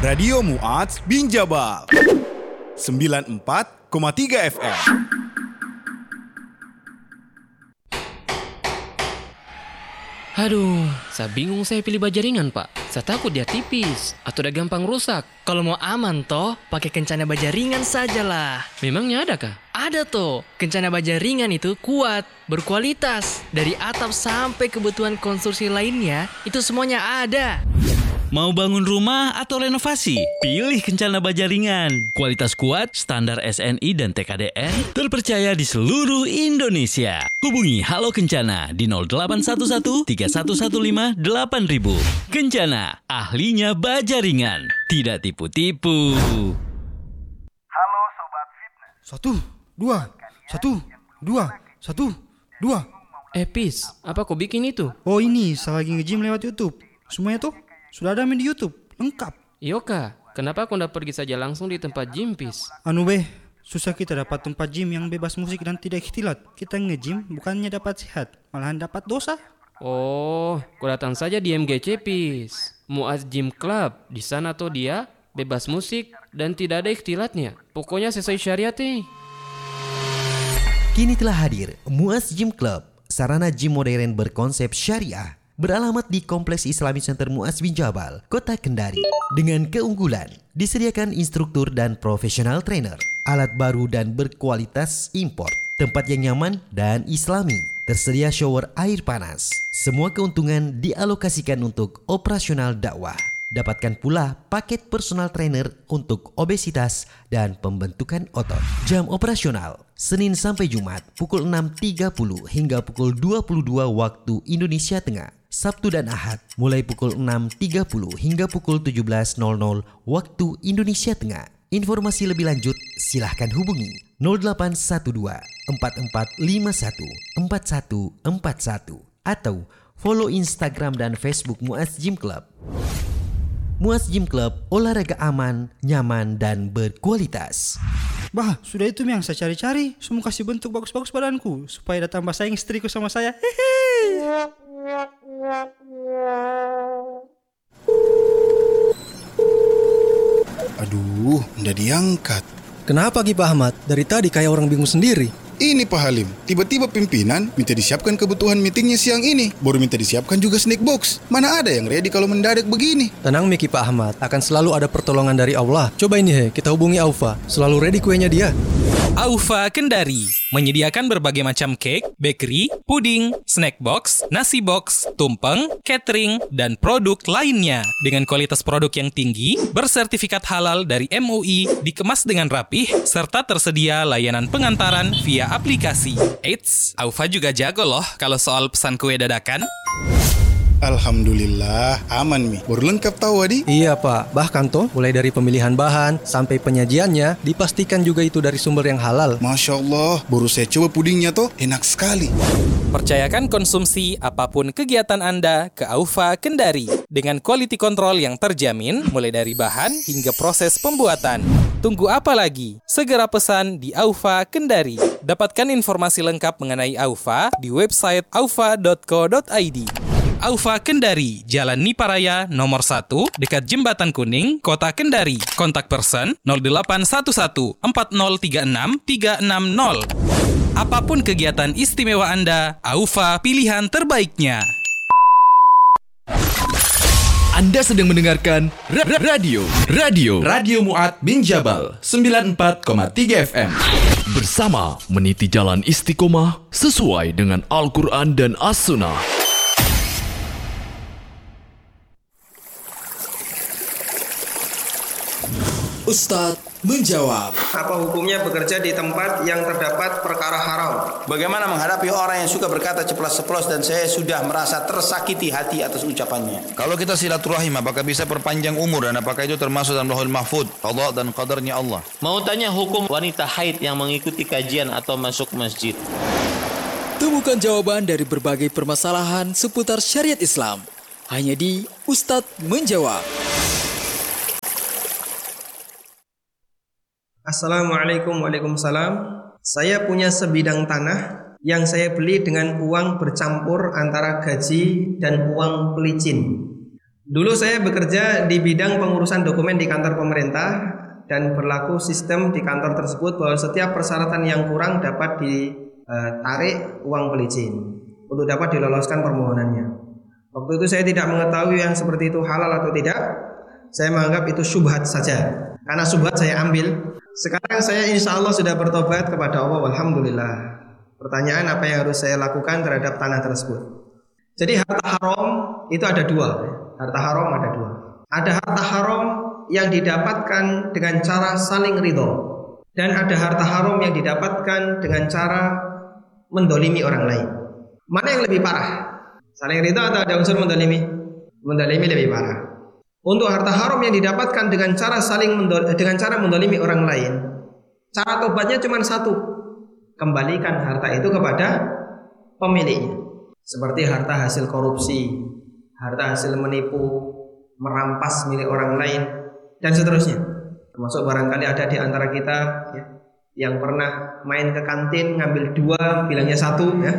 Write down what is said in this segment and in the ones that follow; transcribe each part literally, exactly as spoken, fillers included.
Radio Mu'adz bin Jabal sembilan puluh empat koma tiga F M. Aduh, saya bingung saya pilih baja ringan, Pak. Saya takut dia tipis atau udah gampang rusak. Kalau mau aman toh, pakai kencana baja ringan sajalah. Memangnya ada kah? Ada toh, kencana baja ringan itu kuat, berkualitas. Dari atap sampai kebutuhan konstruksi lainnya, itu semuanya ada. Mau bangun rumah atau renovasi? Pilih Kencana Baja Ringan. Kualitas kuat, standar S N I dan T K D N, terpercaya di seluruh Indonesia. Hubungi Halo Kencana di nol delapan satu satu tiga satu satu lima delapan ribu. Kencana, ahlinya baja ringan. Tidak tipu-tipu. Halo Sobat Fitness. Satu, dua, satu, dua, satu, dua. Eh, Pis, apa kau bikin itu? Oh ini, saya lagi nge-gym lewat YouTube. Semuanya tuh sudah ada main di YouTube, lengkap. Yoka, kenapa kau ndak pergi saja langsung di tempat gym, Pis? Anu beh, susah kita dapat tempat gym yang bebas musik dan tidak ikhtilat. Kita nge-gym bukannya dapat sehat, malahan dapat dosa. Oh, kau datang saja di M G C, Pis. Mu'adz Gym Club. Di sana tuh dia bebas musik dan tidak ada ikhtilatnya. Pokoknya sesuai syariat nih. Kini telah hadir Mu'adz Gym Club, sarana gym modern berkonsep syariah. Beralamat di Kompleks Islamic Center Mu'adz bin Jabal, Kota Kendari. Dengan keunggulan, disediakan instruktur dan profesional trainer, alat baru dan berkualitas import, tempat yang nyaman dan islami, tersedia shower air panas. Semua keuntungan dialokasikan untuk operasional dakwah. Dapatkan pula paket personal trainer untuk obesitas dan pembentukan otot. Jam operasional Senin sampai Jumat pukul enam tiga puluh hingga pukul dua puluh dua waktu Indonesia Tengah. Sabtu dan Ahad mulai pukul enam tiga puluh hingga pukul tujuh belas nol nol waktu Indonesia Tengah. Informasi lebih lanjut silahkan hubungi nol delapan satu dua empat empat lima satu empat satu empat satu atau follow Instagram dan Facebook Mu'adz Gym Club. Mu'adz Gym Club, olahraga aman, nyaman, dan berkualitas. Bah, sudah itu yang saya cari-cari. Semua kasih bentuk bagus-bagus badanku supaya datang tambah saing istriku sama saya. Hehehe. Aduh, ndak diangkat. Kenapa Ki Pak Ahmad? Dari tadi kayak orang bingung sendiri. Ini Pak Halim, tiba-tiba pimpinan minta disiapkan kebutuhan meetingnya siang ini. Baru minta disiapkan juga snack box. Mana ada yang ready kalau mendadak begini? Tenang Miki Pak Ahmad, akan selalu ada pertolongan dari Allah. Coba ini he, kita hubungi Aufa. Selalu ready kuenya dia. Aufa Kendari menyediakan berbagai macam cake, bakery, puding, snack box, nasi box, tumpeng, catering, dan produk lainnya. Dengan kualitas produk yang tinggi, bersertifikat halal dari M U I, dikemas dengan rapih, serta tersedia layanan pengantaran via aplikasi. Eits, Aufa juga jago loh kalau soal pesan kue dadakan. Alhamdulillah, aman Mi. Baru lengkap tahu Adi. Iya Pak, bahkan toh mulai dari pemilihan bahan sampai penyajiannya dipastikan juga itu dari sumber yang halal. Masya Allah, baru saya coba pudingnya toh, enak sekali. Percayakan konsumsi apapun kegiatan Anda ke Aufa Kendari dengan quality control yang terjamin mulai dari bahan hingga proses pembuatan. Tunggu apa lagi? Segera pesan di Aufa Kendari. Dapatkan informasi lengkap mengenai Aufa di website aufa dot co dot i d. Aufa Kendari, Jalan Niparaya nomor satu, dekat Jembatan Kuning, Kota Kendari. Kontak person nol delapan satu satu empat nol tiga enam tiga enam nol. Apapun kegiatan istimewa Anda, Aufa pilihan terbaiknya. Anda sedang mendengarkan ra- ra- radio Radio Radio Mu'adz bin Jabal sembilan puluh empat koma tiga F M. Bersama meniti jalan istiqomah sesuai dengan Al-Quran dan As-Sunnah. Ustadz menjawab. Apa hukumnya bekerja di tempat yang terdapat perkara haram? Bagaimana menghadapi orang yang suka berkata ceplas-ceplos dan saya sudah merasa tersakiti hati atas ucapannya? Kalau kita silaturahim, apakah bisa perpanjang umur dan apakah itu termasuk dalam Lauhul Mahfuz, qada dan qadarnya Allah? Mau tanya hukum wanita haid yang mengikuti kajian atau masuk masjid? Temukan jawaban dari berbagai permasalahan seputar syariat Islam hanya di Ustadz Menjawab. Assalamualaikum waalaikumsalam. Saya punya sebidang tanah yang saya beli dengan uang bercampur antara gaji dan uang pelicin. Dulu saya bekerja di bidang pengurusan dokumen di kantor pemerintah dan berlaku sistem di kantor tersebut bahwa setiap persyaratan yang kurang dapat ditarik uang pelicin untuk dapat diloloskan permohonannya. Waktu itu saya tidak mengetahui yang seperti itu halal atau tidak. Saya menganggap itu syubhat saja. Karena syubhat saya ambil. Sekarang saya insya Allah sudah bertobat kepada Allah. Alhamdulillah. Pertanyaan apa yang harus saya lakukan terhadap tanah tersebut? Jadi harta haram itu ada dua. Harta haram ada dua. Ada harta haram yang didapatkan dengan cara saling ridho, dan ada harta haram yang didapatkan dengan cara mendolimi orang lain. Mana yang lebih parah? Saling ridho atau ada unsur mendolimi? Mendolimi lebih parah. Untuk harta haram yang didapatkan dengan cara saling mendol, dengan cara mendolimi orang lain, cara tobatnya cuma satu: kembalikan harta itu kepada pemiliknya. Seperti harta hasil korupsi, harta hasil menipu, merampas milik orang lain, dan seterusnya. Termasuk barangkali ada di antara kita ya, yang pernah main ke kantin ngambil dua, bilangnya satu, ya.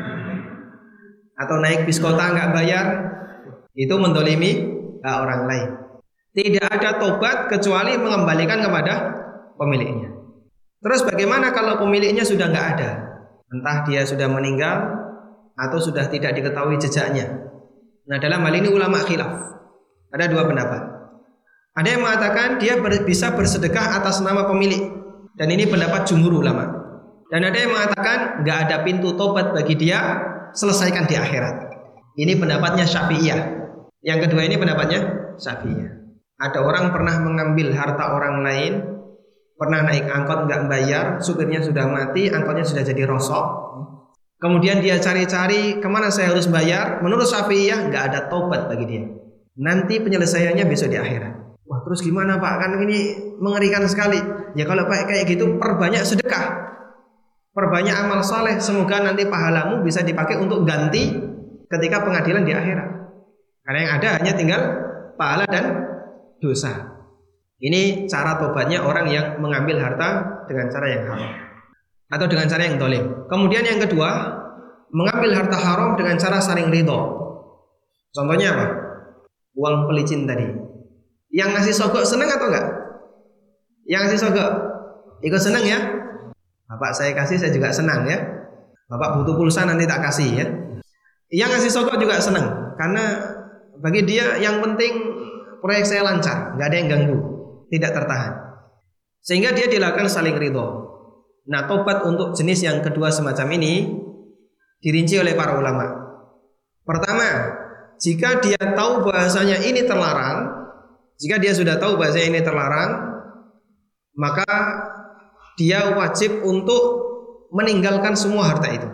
Atau naik bis kota nggak bayar, itu mendolimi nah, orang lain. Tidak ada tobat kecuali mengembalikan kepada pemiliknya. Terus bagaimana kalau pemiliknya sudah nggak ada? Entah dia sudah meninggal atau sudah tidak diketahui jejaknya. Nah, dalam hal ini ulama khilaf. Ada dua pendapat. Ada yang mengatakan dia ber, bisa bersedekah atas nama pemilik, dan ini pendapat jumhur ulama. Dan ada yang mengatakan nggak ada pintu tobat bagi dia, selesaikan di akhirat. Ini pendapatnya Syafi'iyah. Yang kedua ini pendapatnya Syafi'iyah. Ada orang pernah mengambil harta orang lain, pernah naik angkot nggak bayar, supirnya sudah mati, angkotnya sudah jadi rosok. Kemudian dia cari-cari kemana saya harus bayar. Menurut Syafi'iyah nggak ada tobat bagi dia. Nanti penyelesaiannya besok di akhirat. Wah, terus gimana Pak? Kan ini mengerikan sekali. Ya kalau Pak kayak gitu, perbanyak sedekah, perbanyak amal soleh. Semoga nanti pahalamu bisa dipakai untuk ganti ketika pengadilan di akhirat. Karena yang ada hanya tinggal pahala dan dosa. Ini cara tobatnya orang yang mengambil harta dengan cara yang haram atau dengan cara yang dolim. Kemudian yang kedua, mengambil harta haram dengan cara saling ridho. Contohnya apa? Uang pelicin tadi. Yang ngasih sogok senang atau enggak? Yang ngasih sogok ikut senang ya? Bapak saya kasih, saya juga senang ya. Bapak butuh pulsa nanti tak kasih ya. Yang ngasih sogok juga senang, karena bagi dia yang penting proyek saya lancar, nggak ada yang ganggu, tidak tertahan. Sehingga dia dilakukan saling ridho. Nah, tobat untuk jenis yang kedua semacam ini dirinci oleh para ulama. Pertama, jika dia tahu bahasanya ini terlarang, jika dia sudah tahu bahasanya ini terlarang, maka dia wajib untuk meninggalkan semua harta itu.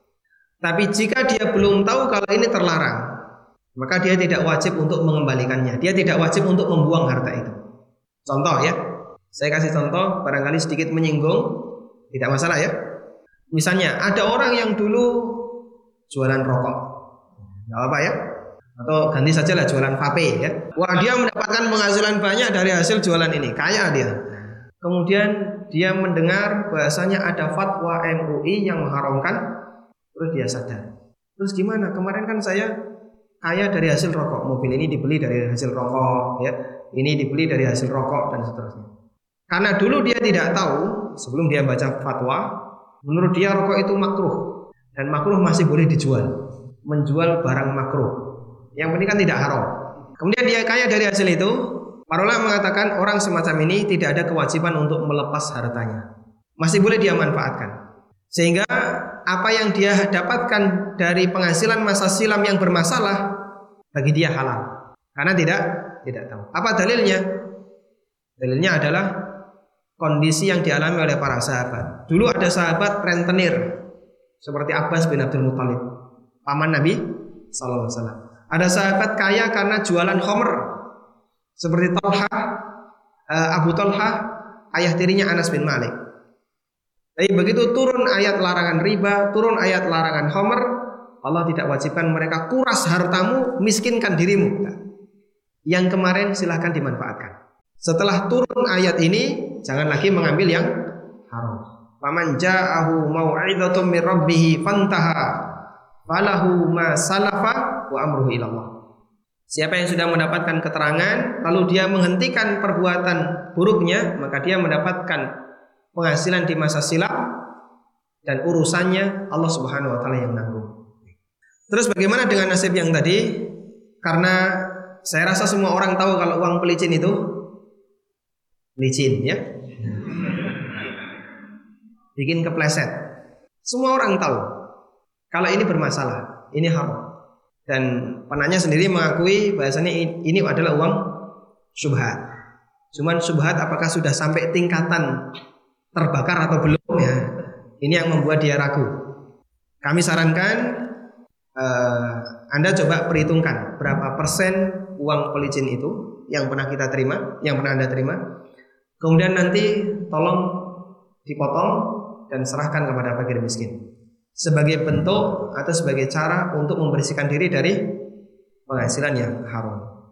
Tapi jika dia belum tahu kalau ini terlarang, maka dia tidak wajib untuk mengembalikannya. Dia tidak wajib untuk membuang harta itu. Contoh ya, saya kasih contoh barangkali sedikit menyinggung, tidak masalah ya. Misalnya ada orang yang dulu jualan rokok, nggak apa ya, atau ganti saja lah jualan vape ya. Wah, dia mendapatkan penghasilan banyak dari hasil jualan ini, kaya dia. Kemudian dia mendengar bahasanya ada fatwa M U I yang mengharamkan, terus dia sadar. Terus gimana? Kemarin kan saya kaya dari hasil rokok, mobil ini dibeli dari hasil rokok ya, ini dibeli dari hasil rokok dan seterusnya. Karena dulu dia tidak tahu, sebelum dia baca fatwa, menurut dia rokok itu makruh, dan makruh masih boleh dijual, menjual barang makruh. Yang penting kan tidak haram. Kemudian dia kaya dari hasil itu. Para ulama mengatakan orang semacam ini tidak ada kewajiban untuk melepas hartanya, masih boleh dia manfaatkan. Sehingga apa yang dia dapatkan dari penghasilan masa silam yang bermasalah bagi dia halal, karena tidak tidak tahu. Apa dalilnya? Dalilnya adalah kondisi yang dialami oleh para sahabat. Dulu ada sahabat rentenir seperti Abbas bin Abdul Muthalib, paman Nabi sallallahu alaihi wasallam. Ada sahabat kaya karena jualan khamr seperti Talha, Abu Talha, ayah tirinya Anas bin Malik. Tapi begitu turun ayat larangan riba, turun ayat larangan khamr, Allah tidak wajibkan mereka kuras hartamu, miskinkan dirimu. Yang kemarin silahkan dimanfaatkan. Setelah turun ayat ini, jangan lagi mengambil yang haram. Faman ja'ahu mau'idhatun min rabbih fantaha falahu ma salafa wa amruhu ila Allah. Siapa yang sudah mendapatkan keterangan lalu dia menghentikan perbuatan buruknya, maka dia mendapatkan penghasilan di masa silam dan urusannya Allah Subhanahu wa taala yang nanggung. Terus bagaimana dengan nasib yang tadi? Karena saya rasa semua orang tahu kalau uang pelicin itu licin, ya. Bikin kepleset. Semua orang tahu kalau ini bermasalah, ini haram. Dan penanya sendiri mengakui bahasanya ini adalah uang syubhat. Cuman syubhat apakah sudah sampai tingkatan terbakar atau belum, ya? Ini yang membuat dia ragu. Kami sarankan uh, Anda coba perhitungkan berapa persen uang pelicin itu yang pernah kita terima, yang pernah Anda terima. Kemudian nanti tolong dipotong dan serahkan kepada fakir miskin sebagai bentuk atau sebagai cara untuk membersihkan diri dari penghasilan yang haram.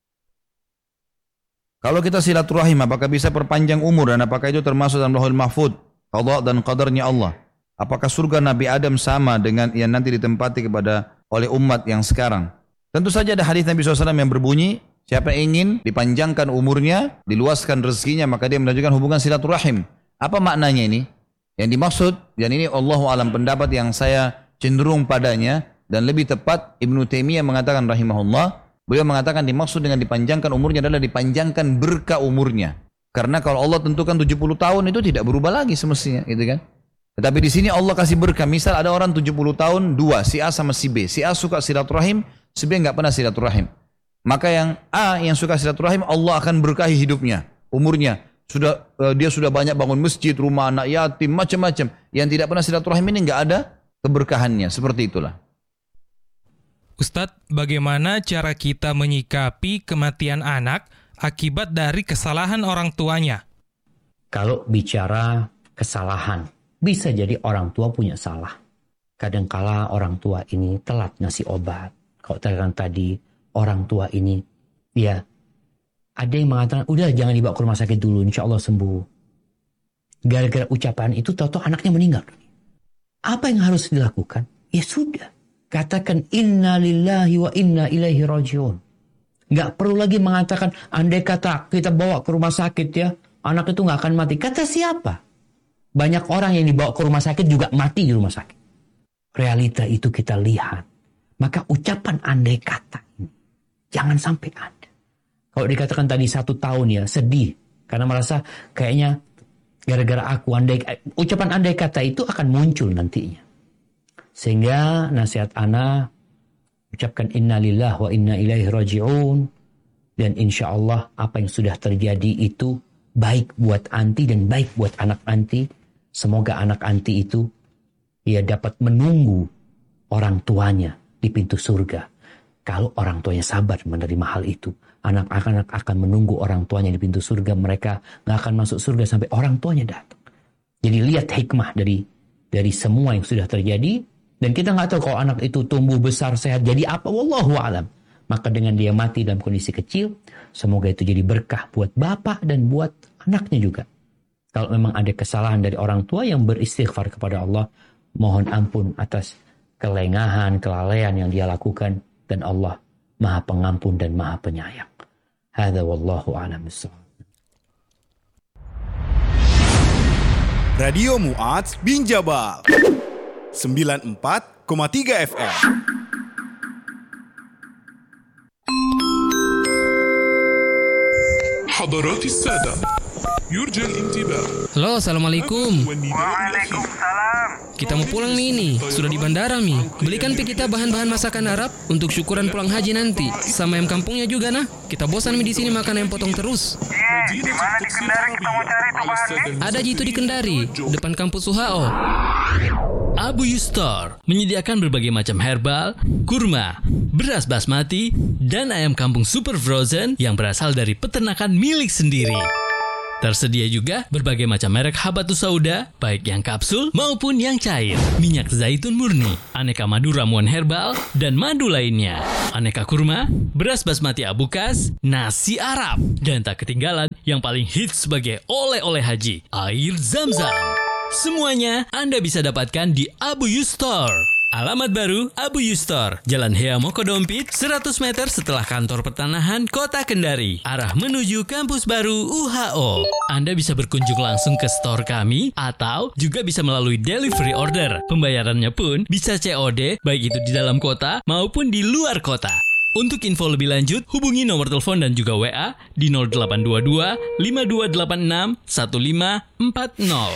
Kalau kita silaturahim, apakah bisa perpanjang umur dan apakah itu termasuk dalam Lauhul Mahfuz, qada dan qadarnya Allah? Apakah surga Nabi Adam sama dengan yang nanti ditempati kepada oleh umat yang sekarang? Tentu saja ada hadis Nabi shallallahu alaihi wasallam yang berbunyi, siapa yang ingin dipanjangkan umurnya, diluaskan rezekinya, maka dia melanjutkan hubungan silaturahim. Apa maknanya ini? Yang dimaksud, dan ini Allahu alam pendapat yang saya cenderung padanya, dan lebih tepat Ibnu Taimiyah mengatakan rahimahullah, beliau mengatakan dimaksud dengan dipanjangkan umurnya adalah dipanjangkan berkah umurnya. Karena kalau Allah tentukan tujuh puluh tahun itu tidak berubah lagi semestinya, gitu kan? Tetapi di sini Allah kasih berkah. Misal ada orang tujuh puluh tahun, dua, si A sama si B. Si A suka silaturahim, si B enggak pernah silaturahim. Maka yang A yang suka silaturahim, Allah akan berkahi hidupnya, umurnya. Sudah uh, dia sudah banyak bangun masjid, rumah anak yatim, macam-macam. Yang tidak pernah silaturahim ini enggak ada keberkahannya. Seperti itulah. Ustadz, bagaimana cara kita menyikapi kematian anak akibat dari kesalahan orang tuanya? Kalau bicara kesalahan, bisa jadi orang tua punya salah. Kadangkala orang tua ini telat ngasih obat. Kalau terang tadi, orang tua ini, ya, ada yang mengatakan, udah jangan dibawa ke rumah sakit dulu, insya Allah sembuh. Gara-gara ucapan itu, tahu-tahu anaknya meninggal. Apa yang harus dilakukan? Ya sudah. Katakan, inna lillahi wa inna ilaihi rajiun. Gak perlu lagi mengatakan, andai kata kita bawa ke rumah sakit ya, anak itu gak akan mati. Kata siapa? Banyak orang yang dibawa ke rumah sakit juga mati di rumah sakit. Realita itu kita lihat. Maka ucapan andai kata ini, jangan sampai ada. Kalau dikatakan tadi satu tahun ya, sedih. Karena merasa kayaknya gara-gara aku, andai, ucapan andai kata itu akan muncul nantinya. Sehingga nasihat ana, ucapkan inna lillahi wa inna ilaihi raji'un. Dan insya Allah apa yang sudah terjadi itu baik buat anti dan baik buat anak anti. Semoga anak anti itu ia dapat menunggu orang tuanya di pintu surga. Kalau orang tuanya sabar menerima hal itu, anak-anak akan menunggu orang tuanya di pintu surga. Mereka nggak akan masuk surga sampai orang tuanya datang. Jadi lihat hikmah dari dari semua yang sudah terjadi. Dan kita nggak tahu kalau anak itu tumbuh besar sehat jadi apa, wallahu alam. Maka dengan dia mati dalam kondisi kecil, semoga itu jadi berkah buat bapak dan buat anaknya juga. Kalau memang ada kesalahan dari orang tua yang beristighfar kepada Allah, mohon ampun atas kelengahan, kelalaian yang dia lakukan, dan Allah Maha Pengampun dan Maha Penyayang. Hadza wallahu a'lam bissawab. Radio Mu'adz bin Jabal sembilan puluh empat koma tiga F M. حضرات السادة يرجى الانتباه. Halo, assalamualaikum. Waalaikumsalam. Kita mau pulang nih ini, sudah di bandara mi. Belikan pi kita bahan-bahan masakan Arab untuk syukuran pulang haji nanti. Sama ayam kampungnya juga nah. Kita bosan mi di sini makan ayam potong terus. Iya, di mana di Kendari kita mau cari tuh bahannya? Ada di itu di Kendari, depan kampus U H O. Abu Yustar menyediakan berbagai macam herbal, kurma, beras basmati, dan ayam kampung super frozen yang berasal dari peternakan milik sendiri. Tersedia juga berbagai macam merek habatus sauda, baik yang kapsul maupun yang cair, minyak zaitun murni, aneka madu ramuan herbal, dan madu lainnya, aneka kurma, beras basmati abukas, nasi Arab, dan tak ketinggalan yang paling hits sebagai oleh-oleh haji, air Zam-Zam. Semuanya Anda bisa dapatkan di Abu Yustar. Alamat baru Abu Yustor, Jalan Hea Mokodompit, seratus meter setelah kantor pertanahan Kota Kendari, arah menuju kampus baru U H O. Anda bisa berkunjung langsung ke store kami atau juga bisa melalui delivery order. Pembayarannya pun bisa C O D, baik itu di dalam kota maupun di luar kota. Untuk info lebih lanjut, hubungi nomor telepon dan juga W A di nol delapan dua dua lima dua delapan enam satu lima empat nol.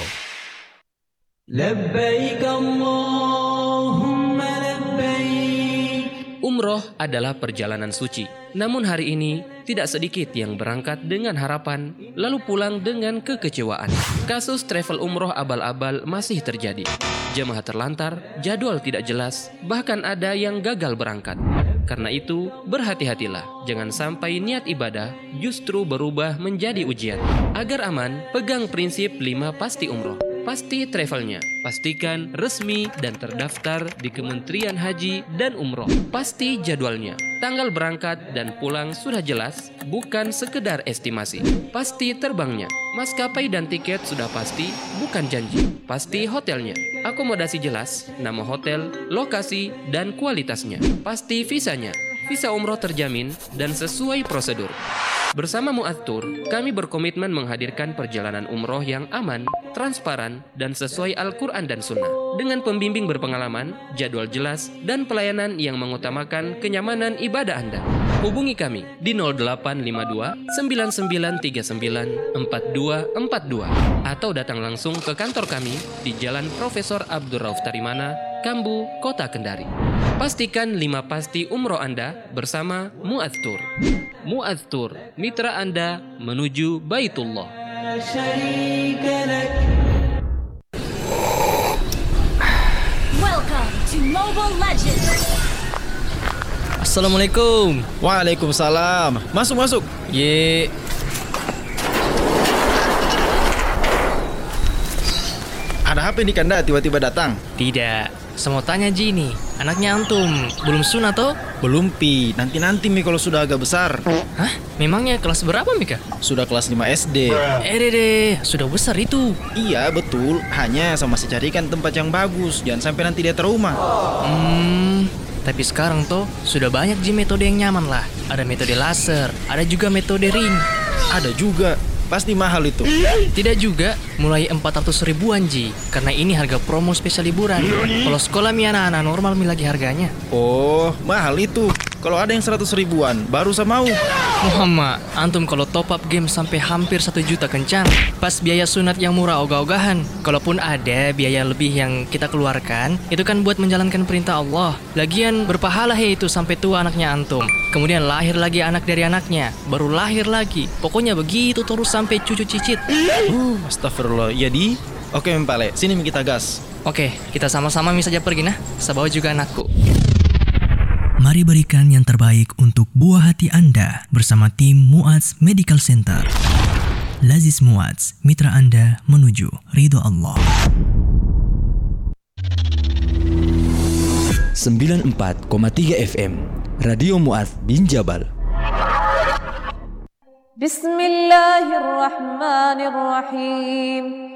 Labbaik Allahumma labbaik. Umroh adalah perjalanan suci. Namun hari ini tidak sedikit yang berangkat dengan harapan lalu pulang dengan kekecewaan. Kasus travel umroh abal-abal masih terjadi. Jemaah terlantar, jadwal tidak jelas, bahkan ada yang gagal berangkat. Karena itu, berhati-hatilah. Jangan sampai niat ibadah justru berubah menjadi ujian. Agar aman, pegang prinsip lima pasti umroh. Pasti travelnya, pastikan resmi dan terdaftar di Kementerian Haji dan Umroh. Pasti jadwalnya, tanggal berangkat dan pulang sudah jelas, bukan sekedar estimasi. Pasti terbangnya, maskapai dan tiket sudah pasti, bukan janji. Pasti hotelnya, akomodasi jelas, nama hotel, lokasi, dan kualitasnya. Pasti visanya, visa umroh terjamin dan sesuai prosedur. Bersama Mu'adz Tour, kami berkomitmen menghadirkan perjalanan umroh yang aman, transparan, dan sesuai Al-Quran dan Sunnah. Dengan pembimbing berpengalaman, jadwal jelas, dan pelayanan yang mengutamakan kenyamanan ibadah Anda. Hubungi kami di nol delapan lima dua sembilan sembilan tiga sembilan empat dua empat dua atau datang langsung ke kantor kami di Jalan Profesor Abdul Rauf Tarimana, Kambu, Kota Kendari. Pastikan lima pasti umroh Anda bersama Mu'adz Tour. Mu'adz Tour, mitra Anda menuju Baitullah. Welcome to Mobile Legends. Assalamualaikum. Waalaikumsalam. Masuk masuk. Ye. Ada apa ini Kanda tiba-tiba datang? Tidak. Saya mau tanya Ji nih, anaknya antum belum sunat toh? Belum Pi, nanti-nanti Mi kalau sudah agak besar. Hah? Memangnya kelas berapa Mika? Sudah kelas lima S D. Eh deh, sudah besar itu. Iya betul, hanya saya masih carikan tempat yang bagus, jangan sampai nanti dia trauma. Hmm, tapi sekarang toh sudah banyak Ji metode yang nyaman lah. Ada metode laser, ada juga metode ring. Ada juga. Pasti mahal itu. Tidak juga, mulai empat ratus ribuan Ji. Karena ini harga promo spesial liburan. Kalau sekolah mi anak-anak normal mi lagi harganya. Oh, mahal itu. Kalau ada yang seratus ribuan, baru saya mau. Muhammad, antum kalau top up game sampai hampir satu juta kencang. Pas biaya sunat yang murah ogah-ogahan. Kalaupun ada biaya lebih yang kita keluarkan, itu kan buat menjalankan perintah Allah. Lagian berpahala he itu sampai tua anaknya antum. Kemudian lahir lagi anak dari anaknya, baru lahir lagi. Pokoknya begitu terus sampai cucu cicit. Uh, astagfirullah. Ya di. Oke Mpale, sini kita gas. Oke, kita sama-sama mi saja pergi nah. Saya bawa juga anakku. Mari berikan yang terbaik untuk buah hati Anda bersama tim Mu'adz Medical Center. Lazis Mu'adz, mitra Anda menuju ridho Allah. sembilan puluh empat koma tiga F M Radio Mu'adz bin Jabal. Bismillahirrahmanirrahim.